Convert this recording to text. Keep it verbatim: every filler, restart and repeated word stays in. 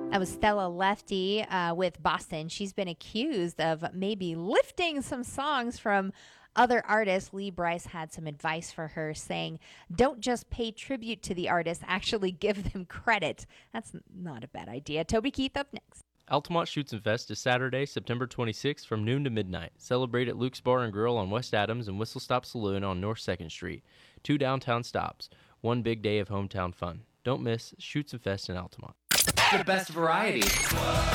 That was Stella Lefty uh, with Boston. She's been accused of maybe lifting some songs from other artists. Lee Brice had some advice for her, saying, don't just pay tribute to the artist, actually give them credit. That's not a bad idea. Toby Keith up next. Altamont Schützenfest is Saturday, September twenty-sixth from noon to midnight. Celebrate at Luke's Bar and Grill on West Adams and Whistle Stop Saloon on North second Street. Two downtown stops. One big day of hometown fun. Don't miss Schützenfest in Altamont. The best variety.